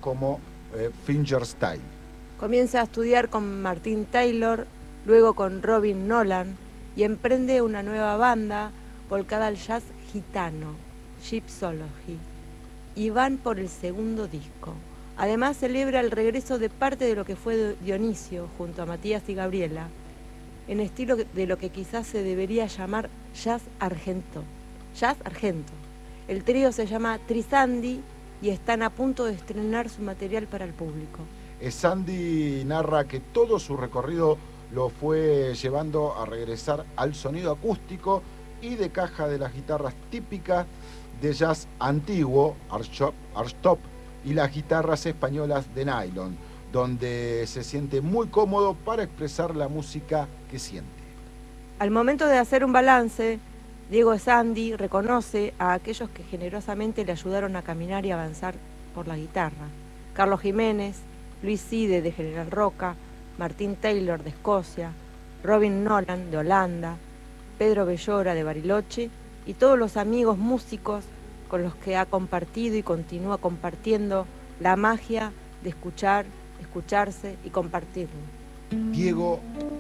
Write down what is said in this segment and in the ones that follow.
como fingerstyle. Comienza a estudiar con Martin Taylor, luego con Robin Nolan, y emprende una nueva banda volcada al jazz gitano, Gypsology, y van por el segundo disco. Además celebra el regreso de parte de lo que fue Dionisio, junto a Matías y Gabriela, en estilo de lo que quizás se debería llamar jazz argento. Jazz argento. El trío se llama Trisandi y están a punto de estrenar su material para el público. Sandy narra que todo su recorrido lo fue llevando a regresar al sonido acústico y de caja de las guitarras típicas de jazz antiguo, archtop, y las guitarras españolas de nylon, donde se siente muy cómodo para expresar la música que siente. Al momento de hacer un balance, Diego Sandy reconoce a aquellos que generosamente le ayudaron a caminar y avanzar por la guitarra. Carlos Jiménez, Luis Cide de General Roca, Martin Taylor de Escocia, Robin Nolan de Holanda, Pedro Bellora de Bariloche y todos los amigos músicos con los que ha compartido y continúa compartiendo la magia de escuchar, escucharse y compartirlo. Diego.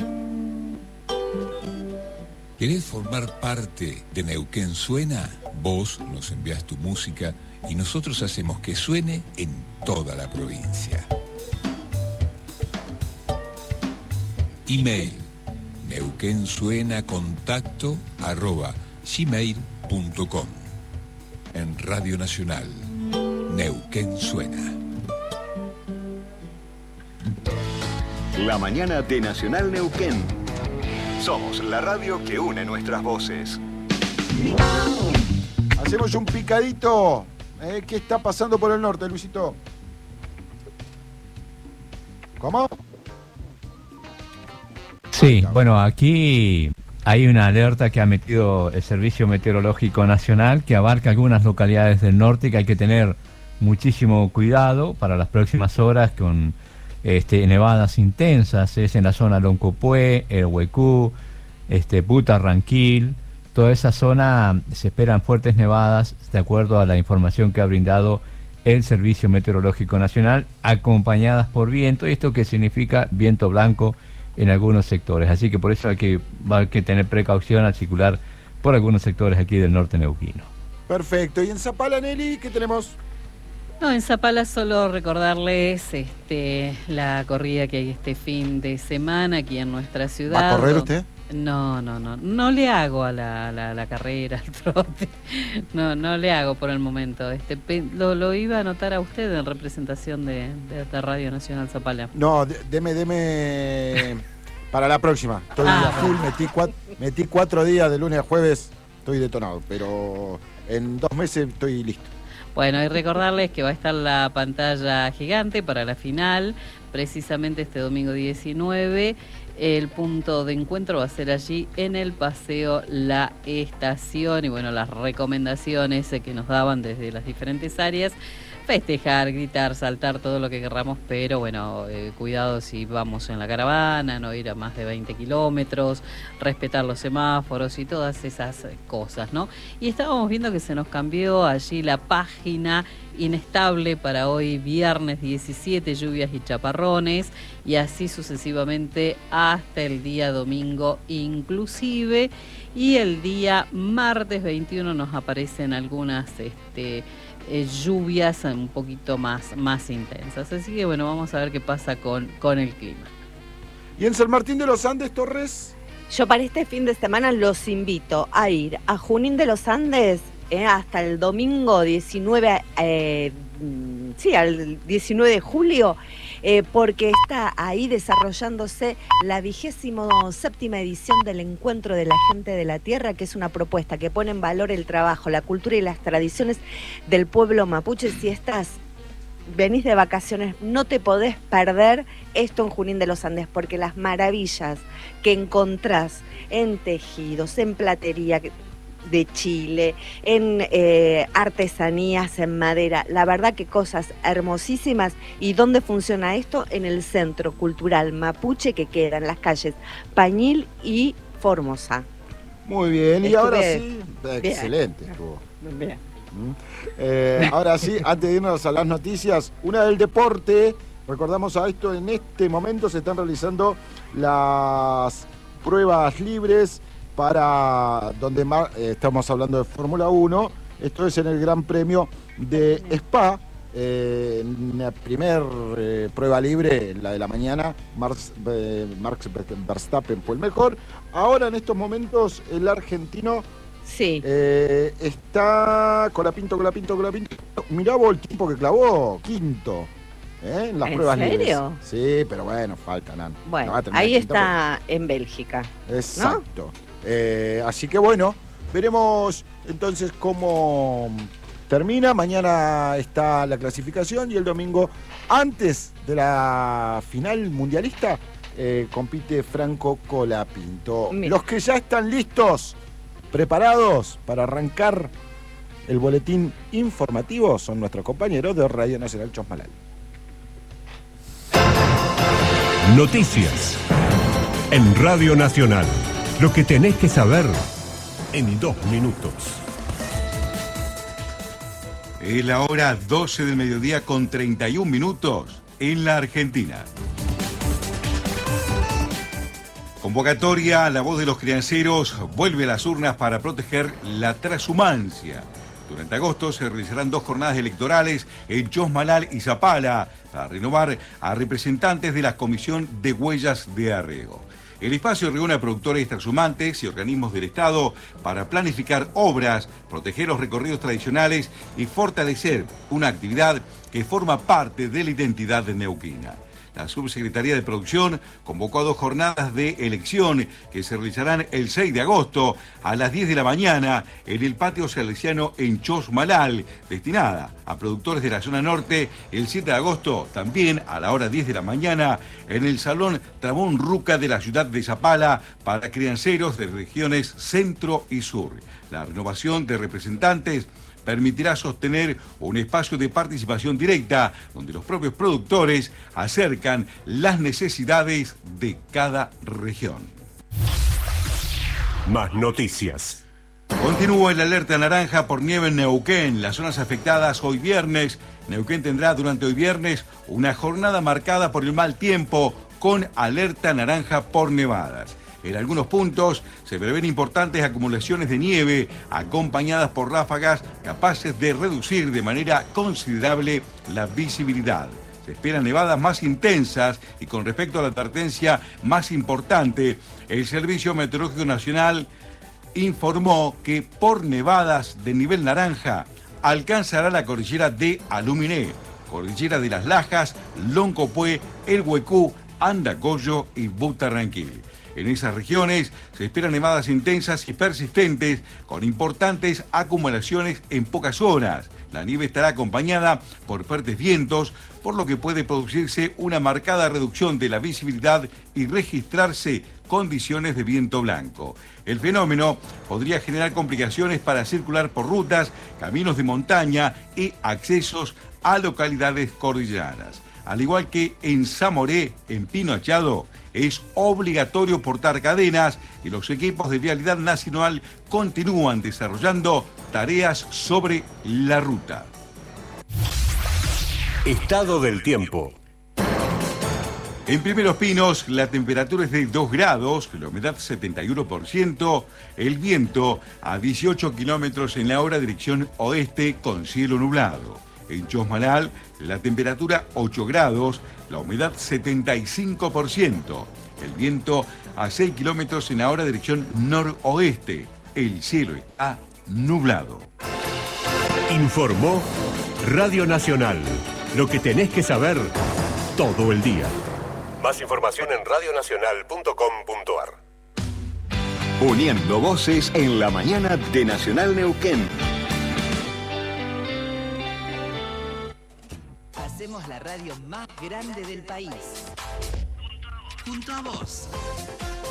¿Querés formar parte de Neuquén Suena? Vos nos envías tu música y nosotros hacemos que suene en toda la provincia. Email neuquensuenacontacto@gmail.com. En Radio Nacional, Neuquén Suena. La mañana de Nacional Neuquén. Somos la radio que une nuestras voces. Hacemos un picadito. ¿Qué está pasando por el norte, Luisito? ¿Cómo? Sí, bueno, aquí hay una alerta que ha metido el Servicio Meteorológico Nacional que abarca algunas localidades del norte que hay que tener muchísimo cuidado para las próximas horas con nevadas intensas. Es en la zona Loncopué, El Huecú, Puta Ranquil. Toda esa zona se esperan fuertes nevadas de acuerdo a la información que ha brindado el Servicio Meteorológico Nacional, acompañadas por viento. ¿Esto qué significa? Viento blanco en algunos sectores, así que por eso hay que tener precaución al circular por algunos sectores aquí del norte neuquino. Perfecto. ¿Y en Zapala, Nelly, qué tenemos? No, en Zapala solo recordarles la corrida que hay este fin de semana aquí en nuestra ciudad. ¿Va a correr usted? No le hago a la carrera, al trote. No le hago por el momento. Lo iba a anotar a usted en representación de Radio Nacional Zapala. No, deme para la próxima. Estoy a full, metí 4 días de lunes a jueves, estoy detonado, pero en 2 meses estoy listo. Bueno, y recordarles que va a estar la pantalla gigante para la final, precisamente este domingo 19. El punto de encuentro va a ser allí en el Paseo La Estación y bueno, las recomendaciones que nos daban desde las diferentes áreas: festejar, gritar, saltar, todo lo que querramos, pero bueno, cuidado si vamos en la caravana, no ir a más de 20 kilómetros, respetar los semáforos y todas esas cosas, ¿no? Y estábamos viendo que se nos cambió allí la página, inestable para hoy viernes 17, lluvias y chaparrones, y así sucesivamente hasta el día domingo inclusive, y el día martes 21 nos aparecen algunas lluvias un poquito más intensas. Así que bueno, vamos a ver qué pasa con el clima. ¿Y en San Martín de los Andes, Torres? Yo para este fin de semana los invito a ir a Junín de los Andes hasta el domingo 19, al 19 de julio, porque está ahí desarrollándose la 27ª edición del Encuentro de la Gente de la Tierra, que es una propuesta que pone en valor el trabajo, la cultura y las tradiciones del pueblo mapuche. Si venís de vacaciones, no te podés perder esto en Junín de los Andes, porque las maravillas que encontrás en tejidos, en platería de Chile, en artesanías, en madera, la verdad que cosas hermosísimas. ¿Y dónde funciona esto? En el Centro Cultural Mapuche, que queda en las calles Pañil y Formosa. Muy bien, y ahora sí, excelente. Bien. Ahora sí, antes de irnos a las noticias, una del deporte. Recordamos a esto, en este momento se están realizando las pruebas libres para donde estamos hablando de Fórmula 1. Esto es en el Gran Premio de Spa. En la primer prueba libre, la de la mañana, Max Verstappen fue el mejor. Ahora en estos momentos el argentino está Colapinto. Mirá vos el tiempo que clavó, quinto. En las pruebas libres. ¿En serio? Sí, pero bueno, falta nada. Bueno, ahí está en Bélgica. Exacto. ¿No? Así que bueno, veremos entonces cómo termina. Mañana está la clasificación y el domingo, antes de la final mundialista, compite Franco Colapinto. Mira. Los que ya están listos, preparados para arrancar el boletín informativo son nuestros compañeros de Radio Nacional Chosmalal. Noticias en Radio Nacional. Lo que tenés que saber en 2 minutos. Es la hora 12 del mediodía con 31 minutos en la Argentina. Convocatoria, la voz de los crianceros vuelve a las urnas para proteger la transhumancia. Durante agosto se realizarán 2 jornadas electorales en Chosmalal y Zapala para renovar a representantes de la Comisión de Huellas de Arreo. El espacio reúne a productores transhumantes y organismos del Estado para planificar obras, proteger los recorridos tradicionales y fortalecer una actividad que forma parte de la identidad neuquina. La Subsecretaría de Producción convocó a 2 jornadas de elección que se realizarán el 6 de agosto a las 10 de la mañana en el patio salesiano en Chosmalal, destinada a productores de la zona norte, el 7 de agosto también a la hora 10 de la mañana en el Salón Tramón Ruca de la ciudad de Zapala para crianceros de regiones centro y sur. La renovación de representantes permitirá sostener un espacio de participación directa donde los propios productores acercan las necesidades de cada región. Más noticias. Continúa el alerta naranja por nieve en Neuquén. Las zonas afectadas hoy viernes. Neuquén tendrá durante hoy viernes una jornada marcada por el mal tiempo con alerta naranja por nevadas. En algunos puntos se prevén importantes acumulaciones de nieve acompañadas por ráfagas capaces de reducir de manera considerable la visibilidad. Se esperan nevadas más intensas y con respecto a la advertencia más importante, el Servicio Meteorológico Nacional informó que por nevadas de nivel naranja alcanzará la cordillera de Aluminé, cordillera de las Lajas, Loncopué, El Huecú, Andacollo y Butarranquil. En esas regiones se esperan nevadas intensas y persistentes con importantes acumulaciones en pocas horas. La nieve estará acompañada por fuertes vientos, por lo que puede producirse una marcada reducción de la visibilidad y registrarse condiciones de viento blanco. El fenómeno podría generar complicaciones para circular por rutas, caminos de montaña y accesos a localidades cordilleranas. Al igual que en Zamoré, en Pino Achado, es obligatorio portar cadenas y los equipos de Vialidad Nacional continúan desarrollando tareas sobre la ruta. Estado del tiempo. En Primeros Pinos, la temperatura es de 2 grados, la humedad 71%, el viento a 18 kilómetros en la hora dirección oeste con cielo nublado. En Chosmalal, la temperatura 8 grados, la humedad 75%, el viento a 6 kilómetros en la hora dirección noroeste, el cielo está nublado. Informó Radio Nacional, lo que tenés que saber todo el día. Más información en radionacional.com.ar. Uniendo voces en la mañana de Nacional Neuquén. Hacemos la radio más grande del país. Junto a vos.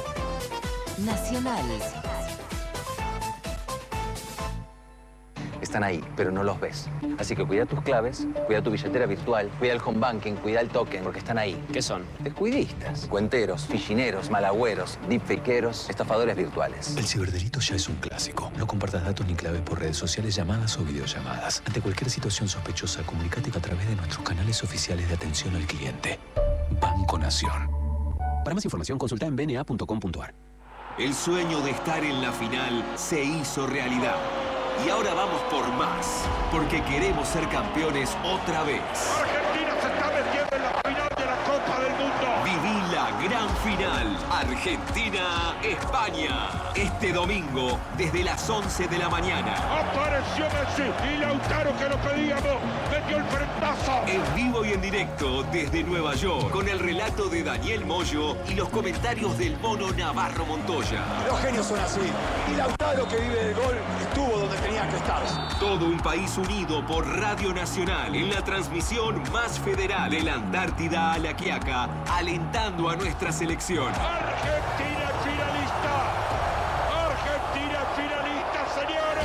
Nacional. están ahí, pero no los ves. Así que cuida tus claves, cuida tu billetera virtual, cuida el home banking, cuida el token, porque están ahí. ¿Qué son? Descuidistas, cuenteros, fichineros, malagüeros, deepfakeros, estafadores virtuales. El ciberdelito ya es un clásico. No compartas datos ni claves por redes sociales, llamadas o videollamadas. Ante cualquier situación sospechosa, comunícate a través de nuestros canales oficiales de atención al cliente. Banco Nación. Para más información, consulta en bna.com.ar. El sueño de estar en la final se hizo realidad. Y ahora vamos por más, porque queremos ser campeones otra vez. Argentina se está metiendo en la final de la Copa del Mundo. Viví la gran final, Argentina-España. Este domingo, desde las 11 de la mañana. Apareció Messi y Lautaro, que lo pedíamos, metió el frentazo. En vivo y en directo desde Nueva York, con el relato de Daniel Moyo y los comentarios del mono Navarro Montoya. Los genios son así. Y Lautaro, que vive del gol, estuvo donde tenía que estar. Todo un país unido por Radio Nacional en la transmisión más federal de la Antártida a la Quiaca, alentando a nuestra selección. Argentina finalista. Argentina finalista, señores.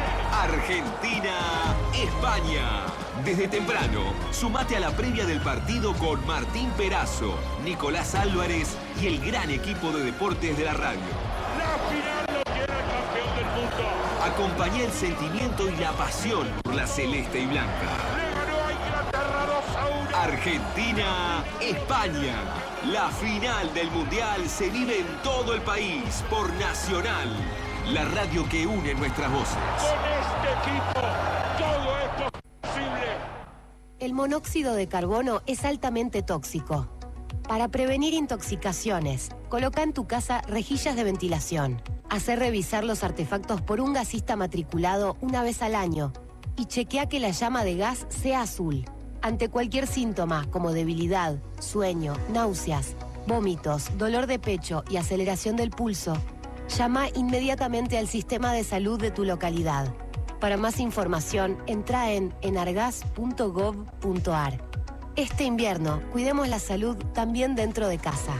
Argentina-España. Desde temprano, sumate a la previa del partido con Martín Perazo, Nicolás Álvarez y el gran equipo de deportes de la radio. La final lo tiene el campeón del mundo. Acompañá el sentimiento y la pasión por la celeste y blanca. Le ganó a Inglaterra 2-1. Argentina-España. La final del Mundial se vive en todo el país por Nacional, la radio que une nuestras voces. Con este equipo, todo esto es posible. El monóxido de carbono es altamente tóxico. Para prevenir intoxicaciones, coloca en tu casa rejillas de ventilación. Hacé revisar los artefactos por un gasista matriculado una vez al año y chequea que la llama de gas sea azul. Ante cualquier síntoma como debilidad, sueño, náuseas, vómitos, dolor de pecho y aceleración del pulso, llama inmediatamente al sistema de salud de tu localidad. Para más información, entra en enargas.gov.ar. Este invierno, cuidemos la salud también dentro de casa.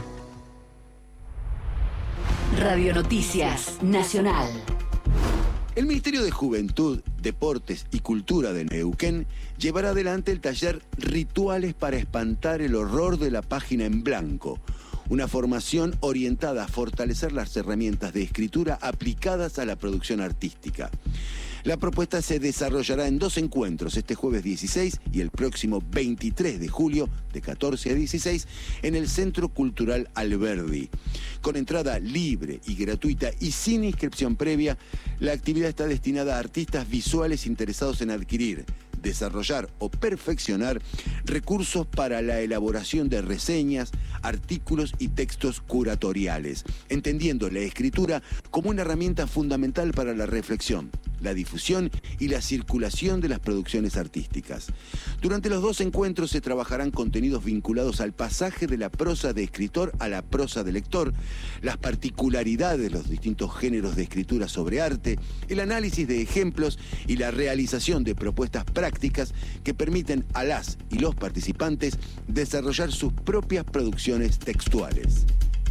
Radio Noticias Nacional. El Ministerio de Juventud, Deportes y Cultura de Neuquén llevará adelante el taller Rituales para espantar el horror de la página en blanco, una formación orientada a fortalecer las herramientas de escritura aplicadas a la producción artística. La propuesta se desarrollará en 2 encuentros, este jueves 16 y el próximo 23 de julio, de 14 a 16, en el Centro Cultural Alberdi. Con entrada libre y gratuita y sin inscripción previa, la actividad está destinada a artistas visuales interesados en adquirir, desarrollar o perfeccionar recursos para la elaboración de reseñas, artículos y textos curatoriales, entendiendo la escritura como una herramienta fundamental para la reflexión, la difusión y la circulación de las producciones artísticas. Durante los 2 encuentros se trabajarán contenidos vinculados al pasaje de la prosa de escritor a la prosa de lector, las particularidades de los distintos géneros de escritura sobre arte, el análisis de ejemplos y la realización de propuestas prácticas que permiten a las y los participantes desarrollar sus propias producciones textuales.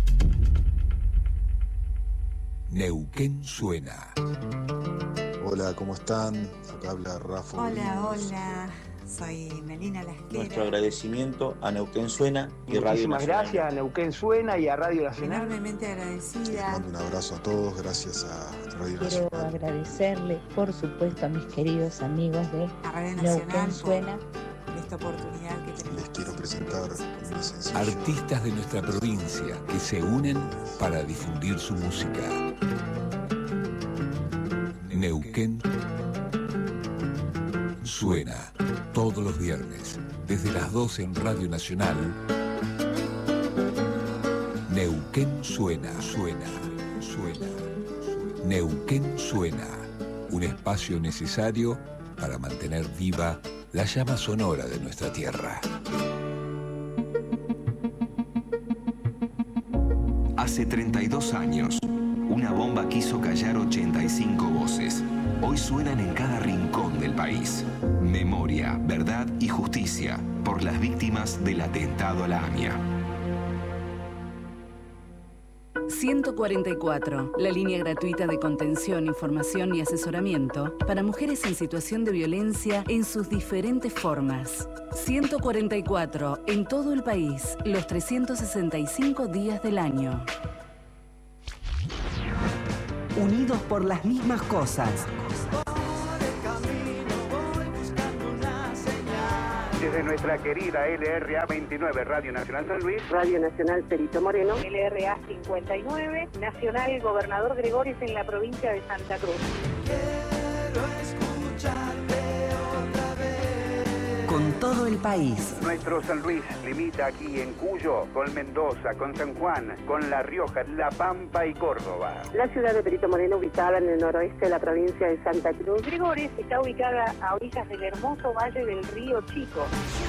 Neuquén suena. Hola, ¿cómo están? Acá habla Rafa. Hola, soy Melina Lasquera. Nuestro agradecimiento a Neuquén Suena y Radio Muchísimas Nacional. gracias a Neuquén Suena y a Radio Nacional. Enormemente agradecida. Les mando un abrazo a todos, gracias a Radio Quiero Nacional. agradecerle, por supuesto, a mis queridos amigos de Radio Nacional Neuquén Suena. por esta oportunidad que tenemos. Les quiero presentar mi sencillo. Artistas de nuestra provincia que se unen para difundir su música. Neuquén suena todos los viernes desde las 12 en Radio Nacional. Neuquén suena. Neuquén suena, un espacio necesario para mantener viva la llama sonora de nuestra tierra. Hace 32 años, una bomba quiso callar 85 voces. Hoy suenan en cada rincón del país. Memoria, verdad y justicia por las víctimas del atentado a la AMIA. 144, la línea gratuita de contención, información y asesoramiento para mujeres en situación de violencia en sus diferentes formas. 144, en todo el país, los 365 días del año. Unidos por las mismas cosas. Desde nuestra querida LRA 29, Radio Nacional San Luis, Radio Nacional Perito Moreno, LRA 59, Nacional Gobernador Gregores en la provincia de Santa Cruz. Quiero escucharte otra vez. Con todo el país. Nuestro San Luis limita aquí en Cuyo, con Mendoza, con San Juan, con La Rioja, La Pampa y Córdoba. La ciudad de Perito Moreno, ubicada en el noroeste de la provincia de Santa Cruz. Gregores está ubicada a orillas del hermoso valle del río Chico.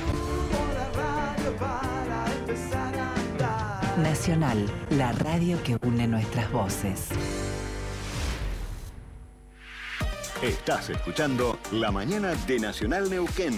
Nacional, la radio que une nuestras voces. Estás escuchando La Mañana de Nacional Neuquén.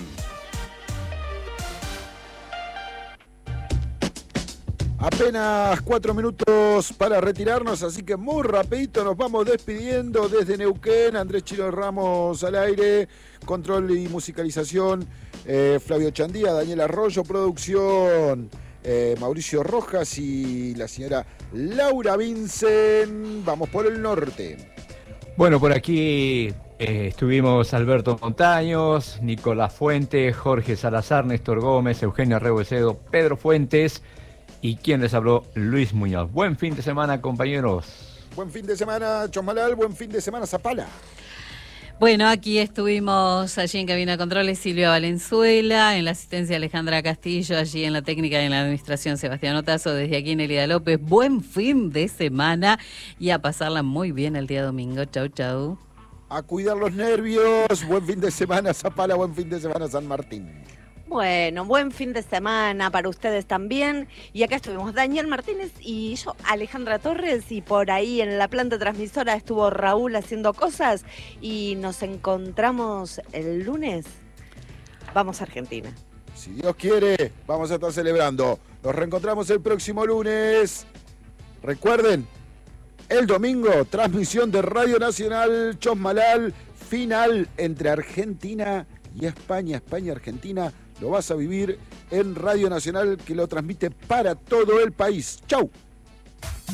Apenas 4 minutos para retirarnos, así que muy rapidito nos vamos despidiendo desde Neuquén. Andrés Chilo Ramos al aire, control y musicalización, Flavio Chandía, Daniel Arroyo, producción, Mauricio Rojas y la señora Laura Vincent. Vamos por el norte. Bueno, por aquí estuvimos Alberto Montaños, Nicolás Fuentes, Jorge Salazar, Néstor Gómez, Eugenio Rebocedo, Pedro Fuentes y quien les habló, Luis Muñoz. Buen fin de semana, compañeros. Buen fin de semana, Chosmalal. Buen fin de semana, Zapala. Bueno, aquí estuvimos allí en Cabina Controles Silvia Valenzuela, en la asistencia Alejandra Castillo, allí en la técnica y en la administración Sebastián Otazo, desde aquí Nelida López. Buen fin de semana y a pasarla muy bien el día domingo. Chau, chau. A cuidar los nervios. Buen fin de semana, Zapala. Buen fin de semana, San Martín. Bueno, buen fin de semana para ustedes también. Y acá estuvimos Daniel Martínez y yo, Alejandra Torres, y por ahí en la planta transmisora estuvo Raúl haciendo cosas y nos encontramos el lunes. Vamos a Argentina. Si Dios quiere, vamos a estar celebrando. Nos reencontramos el próximo lunes. Recuerden, el domingo, transmisión de Radio Nacional Chosmalal, final entre Argentina y España, España-Argentina. Lo vas a vivir en Radio Nacional, que lo transmite para todo el país. ¡Chau!